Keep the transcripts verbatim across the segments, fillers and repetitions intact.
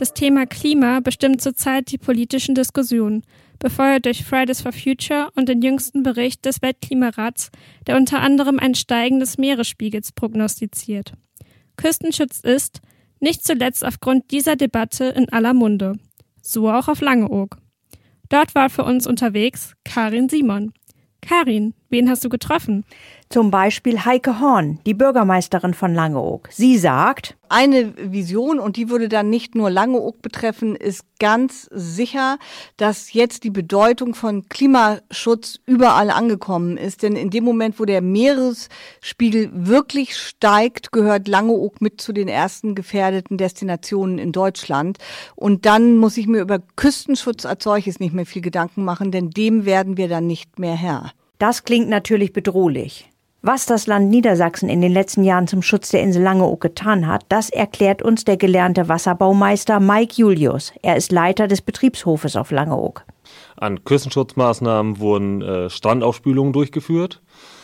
Das Thema Klima bestimmt zurzeit die politischen Diskussionen, befeuert durch Fridays for Future und den jüngsten Bericht des Weltklimarats, der unter anderem ein Steigen des Meeresspiegels prognostiziert. Küstenschutz ist, nicht zuletzt aufgrund dieser Debatte, in aller Munde. So auch auf Langeoog. Dort war für uns unterwegs Karin Simon. Karin, wen hast du getroffen? Zum Beispiel Heike Horn, die Bürgermeisterin von Langeoog. Sie sagt: Eine Vision, und die würde dann nicht nur Langeoog betreffen, ist ganz sicher, dass jetzt die Bedeutung von Klimaschutz überall angekommen ist. Denn in dem Moment, wo der Meeresspiegel wirklich steigt, gehört Langeoog mit zu den ersten gefährdeten Destinationen in Deutschland. Und dann muss ich mir über Küstenschutz als solches nicht mehr viel Gedanken machen, denn dem werden wir dann nicht mehr Herr. Das klingt natürlich bedrohlich. Was das Land Niedersachsen in den letzten Jahren zum Schutz der Insel Langeoog getan hat, das erklärt uns der gelernte Wasserbaumeister Mike Julius. Er ist Leiter des Betriebshofes auf Langeoog. An Küstenschutzmaßnahmen wurden äh, Strandaufspülungen durchgeführt.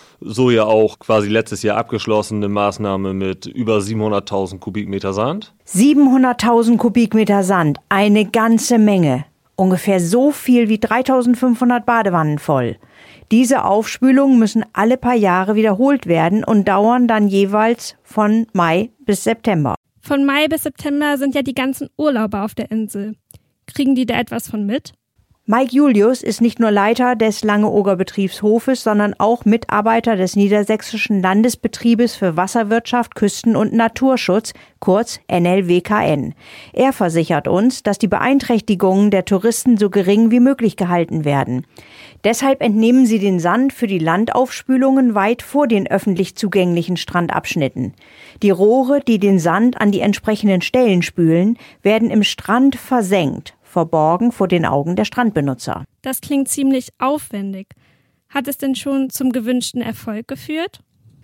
So ja auch quasi letztes Jahr abgeschlossene Maßnahme mit über siebenhunderttausend Kubikmeter Sand. siebenhunderttausend Kubikmeter Sand, eine ganze Menge. Ungefähr so viel wie dreitausendfünfhundert Badewannen voll. Diese Aufspülungen müssen alle paar Jahre wiederholt werden und dauern dann jeweils von Mai bis September. Von Mai bis September sind ja die ganzen Urlauber auf der Insel. Kriegen die da etwas von mit? Mike Julius ist nicht nur Leiter des Langeooger Betriebshofes, sondern auch Mitarbeiter des Niedersächsischen Landesbetriebes für Wasserwirtschaft, Küsten- und Naturschutz, kurz N L W K N. Er versichert uns, dass die Beeinträchtigungen der Touristen so gering wie möglich gehalten werden. Deshalb entnehmen sie den Sand für die Landaufspülungen weit vor den öffentlich zugänglichen Strandabschnitten. Die Rohre, die den Sand an die entsprechenden Stellen spülen, werden im Strand versenkt, verborgen vor den Augen der Strandbenutzer. Das klingt ziemlich aufwendig. Hat es denn schon zum gewünschten Erfolg geführt?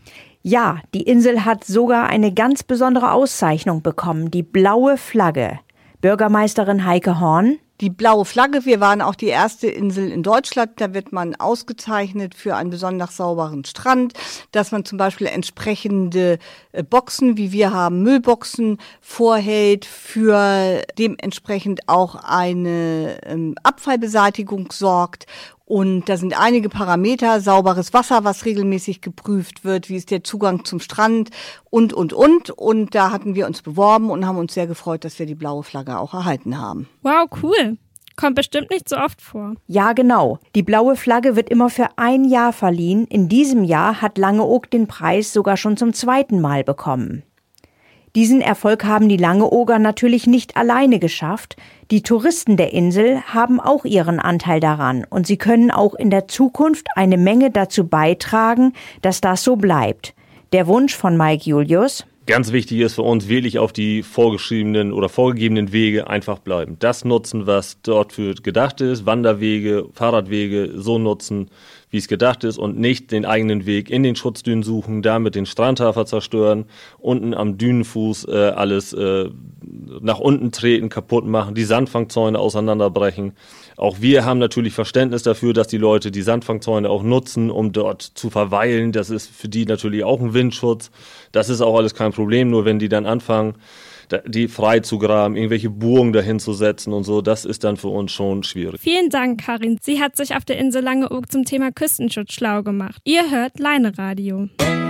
Ja, die Insel hat sogar eine ganz besondere Auszeichnung bekommen, die blaue Flagge. Bürgermeisterin Heike Horn: Die blaue Flagge, wir waren auch die erste Insel in Deutschland, da wird man ausgezeichnet für einen besonders sauberen Strand, dass man zum Beispiel entsprechende Boxen, wie wir haben, Müllboxen vorhält, für dementsprechend auch eine ähm, Abfallbeseitigung sorgt. Und da sind einige Parameter, sauberes Wasser, was regelmäßig geprüft wird, wie ist der Zugang zum Strand und, und, und. Und da hatten wir uns beworben und haben uns sehr gefreut, dass wir die blaue Flagge auch erhalten haben. Wow, cool. Kommt bestimmt nicht so oft vor. Ja, genau. Die blaue Flagge wird immer für ein Jahr verliehen. In diesem Jahr hat Langeoog den Preis sogar schon zum zweiten Mal bekommen. Diesen Erfolg haben die Langeooger natürlich nicht alleine geschafft. Die Touristen der Insel haben auch ihren Anteil daran und sie können auch in der Zukunft eine Menge dazu beitragen, dass das so bleibt. Der Wunsch von Mike Julius: Ganz wichtig ist für uns wirklich auf die vorgeschriebenen oder vorgegebenen Wege einfach bleiben. Das nutzen, was dort für gedacht ist, Wanderwege, Fahrradwege so nutzen, wie es gedacht ist und nicht den eigenen Weg in den Schutzdünen suchen, damit den Strandhafer zerstören, unten am Dünenfuß äh, alles äh, nach unten treten, kaputt machen, die Sandfangzäune auseinanderbrechen. Auch wir haben natürlich Verständnis dafür, dass die Leute die Sandfangzäune auch nutzen, um dort zu verweilen. Das ist für die natürlich auch ein Windschutz. Das ist auch alles kein Problem, nur wenn die dann anfangen, die frei zu graben, irgendwelche Burgen dahin zu setzen und so, das ist dann für uns schon schwierig. Vielen Dank, Karin. Sie hat sich auf der Insel Langeoog zum Thema Küstenschutz schlau gemacht. Ihr hört Leine Radio.